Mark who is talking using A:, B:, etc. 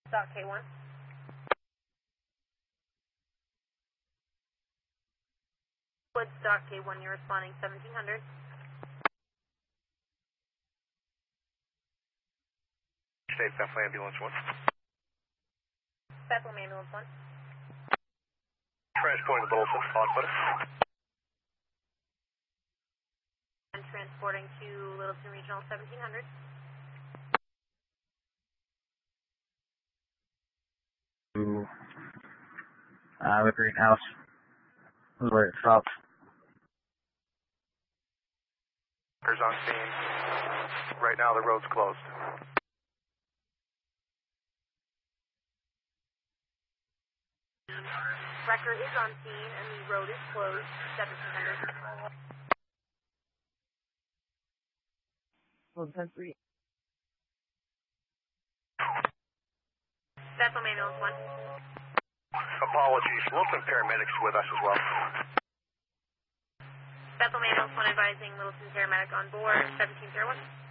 A: Stock K1. Woodstock K1, you're responding 1700.
B: State Bethel Ambulance 1.
A: Bethlehem Ambulance 1.
B: Transporting the Littleton, on foot.
A: And transporting to Littleton Regional 1700.
C: The greenhouse is where it stopped.
B: Wreckers on scene. Right now the road's closed.
A: Wrecker is on scene and the road is closed, 1700.
C: Well, 10-3.
A: Bethlehem Ambulance 1.
B: Apologies. Littleton paramedics with us as well.
A: Bethlehem Ambulance 1 advising Littleton paramedic on board, 1701.